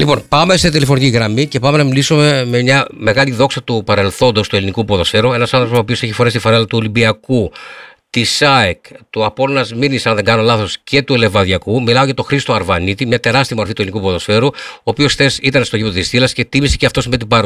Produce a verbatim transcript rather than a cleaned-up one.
Λοιπόν, πάμε σε τηλεφωνική γραμμή και πάμε να μιλήσουμε με μια μεγάλη δόξα του παρελθόντος του ελληνικού ποδοσφαίρου. Ένας άνθρωπος ο οποίος έχει φορέσει τη φανέλα του Ολυμπιακού, της ΑΕΚ, του Απόλλωνας Μήνης, αν δεν κάνω λάθος, και του Λεβαδιακού. Μιλάω για τον Χρήστο Αρβανίτη, μια τεράστια μορφή του ελληνικού ποδοσφαίρου, ο οποίος χθες ήταν στο γήπεδο της Στήλας και τίμησε και αυτός με την παρουσία.